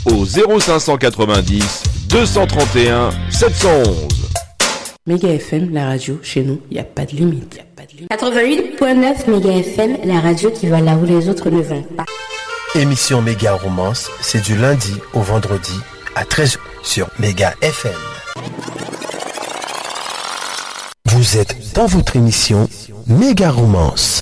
au 0590 231 711. Méga FM, la radio, chez nous, il n'y a pas de limite. 88.9 Méga FM, la radio qui va là où les autres ne vont pas. Émission Méga Romance, c'est du lundi au vendredi à 13h sur Méga FM. Vous êtes dans votre émission Méga Romance.